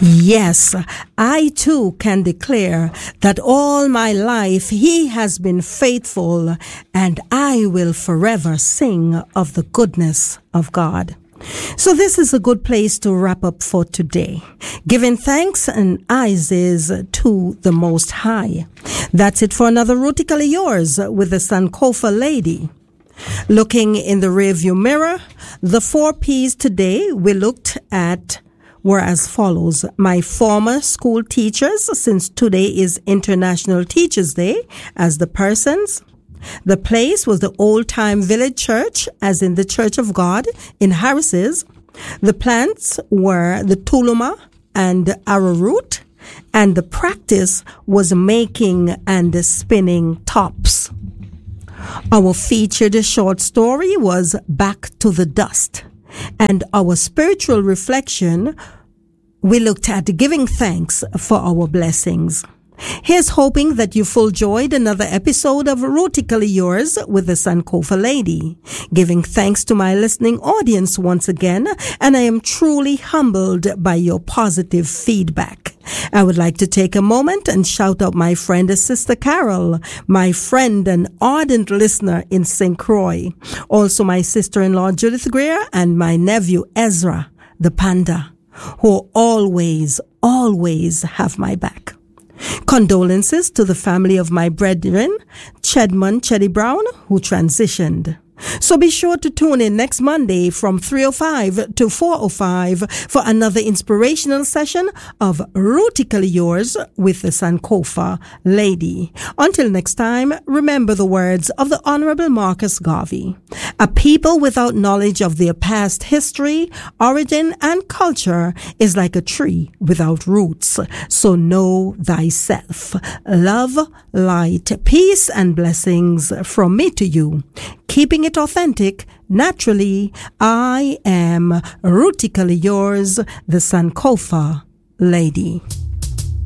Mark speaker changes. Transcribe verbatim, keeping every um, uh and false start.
Speaker 1: Yes, I too can declare that all my life He has been faithful, and I will forever sing of the goodness of God. So this is a good place to wrap up for today. Giving thanks and praises to the Most High. That's it for another Rootically Yours with the Sankofa Lady. Looking in the rearview mirror, the four P's today we looked at were as follows. My former school teachers, since today is International Teachers Day, as the persons. The place was the Old Time Village Church, as in the Church of God in Harris's. The plants were the tuluma and arrowroot, and the practice was making and spinning tops. Our featured short story was Back to the Dust. And our spiritual reflection, we looked at giving thanks for our blessings. Here's hoping that you full enjoyed another episode of Rootically Yours with the Sankofa Lady. Giving thanks to my listening audience once again, and I am truly humbled by your positive feedback. I would like to take a moment and shout out my friend Sister Carol, my friend and ardent listener in Saint Croix. Also my sister-in-law Judith Greer and my nephew Ezra, the panda, who always, always have my back. Condolences to the family of my brethren, Chedmon Cheddy Brown, who transitioned. So be sure to tune in next Monday from three oh five to four oh five for another inspirational session of Rootically Yours with the Sankofa Lady. Until next time, remember the words of the Honorable Marcus Garvey. A people without knowledge of their past history, origin, and culture is like a tree without roots. So know thyself. Love, light, peace, and blessings from me to you. Keeping it authentic, naturally, I am Rootically Yours, the Sankofa Lady.